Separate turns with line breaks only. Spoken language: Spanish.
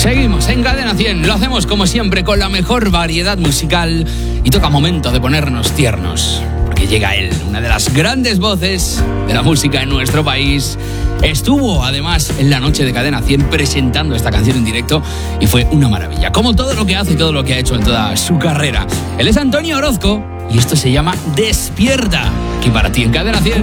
Seguimos en Cadena 100, lo hacemos como siempre con la mejor variedad musical y toca momento de ponernos tiernos, porque llega él, una de las grandes voces de la música en nuestro país. Estuvo además en la noche de Cadena 100 presentando esta canción en directo y fue una maravilla, como todo lo que hace y todo lo que ha hecho en toda su carrera. Él es Antonio Orozco y esto se llama Despierta, aquí para ti en Cadena 100.